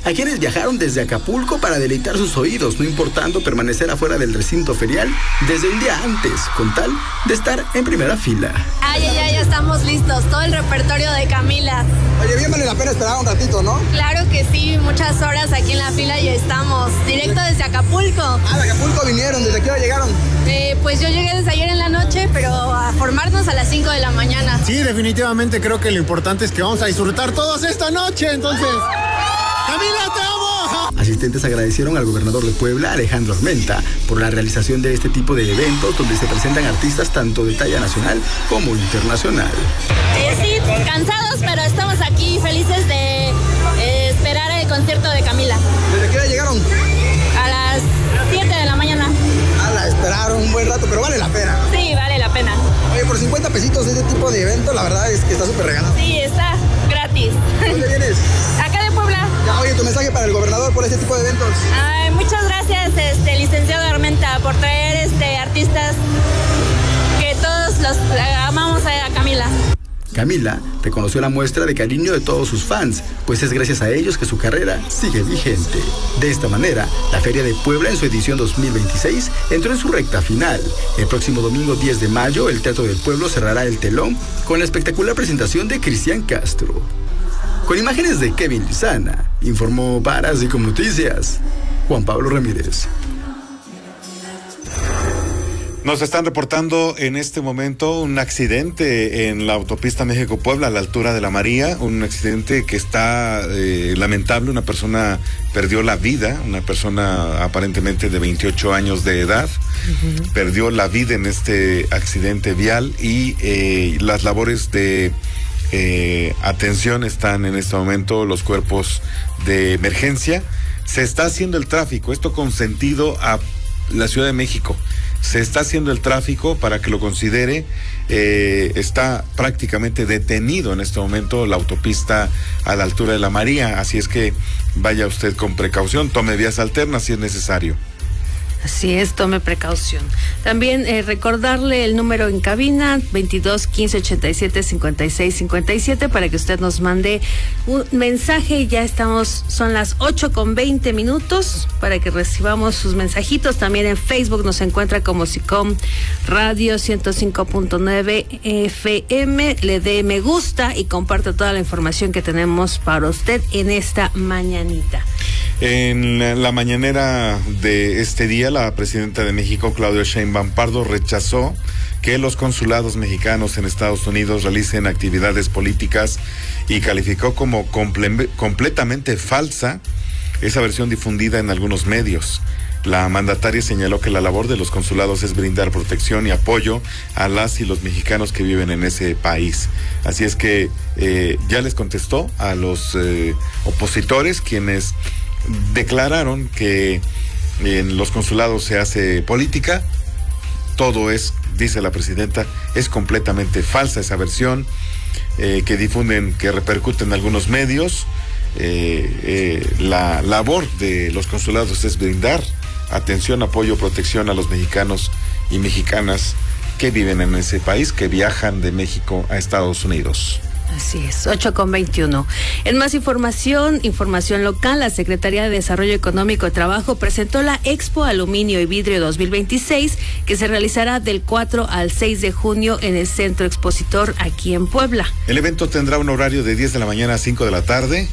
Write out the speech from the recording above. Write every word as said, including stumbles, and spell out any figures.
a quienes viajaron desde Acapulco para deleitar sus oídos, no importando permanecer afuera del recinto ferial desde un día antes, con tal de estar en primera fila. Ay, ay, ay, ya estamos listos, todo el repertorio de Camila. Oye, bien vale la pena esperar un ratito, ¿no? Claro que sí, muchas horas aquí en la fila y estamos, directo desde Acapulco. Ah, de Acapulco vinieron, ¿desde qué hora llegaron? Eh, pues yo llegué desde ayer en la noche, pero a formarnos a las cinco de la mañana. Sí, definitivamente creo que lo importante es que vamos a disfrutar todos esta noche, entonces... ¡Camila, te amo! Asistentes agradecieron al gobernador de Puebla, Alejandro Armenta, por la realización de este tipo de eventos donde se presentan artistas tanto de talla nacional como internacional. Eh, sí, cansados, pero estamos aquí felices de eh, esperar el concierto de Camila. ¿Desde qué hora llegaron? A las siete de la mañana. Ah, la esperaron un buen rato, pero vale la pena. Sí, vale la pena. Oye, por cincuenta pesitos este tipo de evento, la verdad es que está súper regalado. Sí, está gratis. ¿Dónde vienes? Acá de Puebla. Ya, oye, tu mensaje para el gobernador por este tipo de eventos. Ay, muchas gracias, este, licenciado Armenta, por traer este, artistas que todos los amamos a Camila. Camila reconoció la muestra de cariño de todos sus fans, pues es gracias a ellos que su carrera sigue vigente. De esta manera, la Feria de Puebla en su edición dos mil veintiséis entró en su recta final. El próximo domingo diez de mayo, el Teatro del Pueblo cerrará el telón con la espectacular presentación de Cristian Castro. Con imágenes de Kevin Lizana, informó para Así Como Noticias, Juan Pablo Ramírez. Nos están reportando en este momento un accidente en la autopista México-Puebla a la altura de la María, un accidente que está eh, lamentable. Una persona perdió la vida, una persona aparentemente de veintiocho años de edad, uh-huh. perdió la vida en este accidente vial y eh, las labores de eh, atención están en este momento, los cuerpos de emergencia. Se está haciendo el tráfico, esto con sentido a la Ciudad de México. Se está haciendo el tráfico para que lo considere. Eh, está prácticamente detenido en este momento la autopista a la altura de la María. Así es que vaya usted con precaución, tome vías alternas si es necesario. Así es, tome precaución. También eh, recordarle el número en cabina, veintidós, quince, ochenta y siete, cincuenta y seis, cincuenta y siete, para que usted nos mande un mensaje. Ya estamos, son las ocho con veinte minutos, para que recibamos sus mensajitos. También en Facebook nos encuentra como SICOM Radio ciento cinco punto nueve F M. Le dé me gusta y comparte toda la información que tenemos para usted en esta mañanita. En la mañanera de este día, la presidenta de México, Claudia Sheinbaum Pardo, rechazó que los consulados mexicanos en Estados Unidos realicen actividades políticas y calificó como comple- completamente falsa esa versión difundida en algunos medios. La mandataria señaló que la labor de los consulados es brindar protección y apoyo a las y los mexicanos que viven en ese país. Así es que eh, ya les contestó a los eh, opositores, quienes declararon que en los consulados se hace política. Todo es, dice la presidenta, es completamente falsa esa versión eh, que difunden, que repercute en algunos medios. Eh, eh, la labor de los consulados es brindar atención, apoyo, protección a los mexicanos y mexicanas que viven en ese país, que viajan de México a Estados Unidos. Así es, ocho con veintiuno. En más información, información local, la Secretaría de Desarrollo Económico y Trabajo presentó la Expo Aluminio y Vidrio dos mil veintiséis, que se realizará del cuatro al seis de junio en el Centro Expositor aquí en Puebla. El evento tendrá un horario de diez de la mañana a cinco de la tarde.